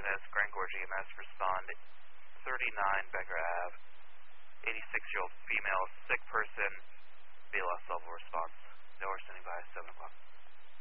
units, Grand Gorge EMS, respond 39 Becker Ave. 86-year-old female, sick person,